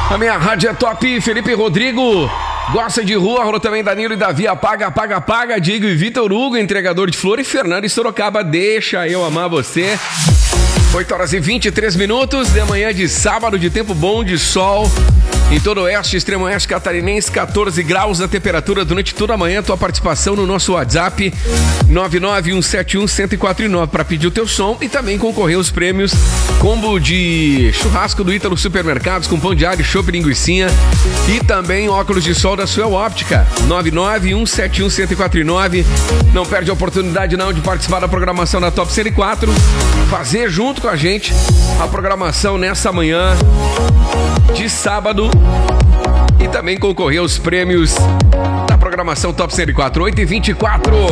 A minha rádio é top. Felipe Rodrigo gosta de rua. Rolou também Danilo e Davi. Apaga. Diego e Vitor Hugo, entregador de flor. E Fernando e Sorocaba, deixa eu amar você. 8 horas e 23 minutos de manhã de sábado, de tempo bom, de sol. Em todo o oeste, extremo oeste catarinense, 14 graus a temperatura durante toda a manhã. Tua participação no nosso WhatsApp 991711049 para pedir o teu som e também concorrer aos prêmios combo de churrasco do Ítalo Supermercados com pão de alho, chopp, linguicinha e também óculos de sol da Suel Óptica 991711049. Não perde a oportunidade não de participar da programação da Top 104, fazer junto com a gente a programação nessa manhã de sábado e também concorrer aos prêmios da programação Top 104, 8h24.